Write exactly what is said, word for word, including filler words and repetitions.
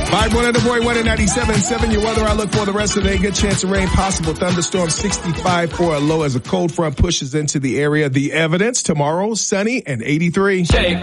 five one the boy, one at ninety-seven point seven. Your weather outlook for the rest of the day. Good chance of rain, possible thunderstorm, sixty-five for a low as a cold front pushes into the area. The evidence tomorrow, sunny and eighty-three. Shake.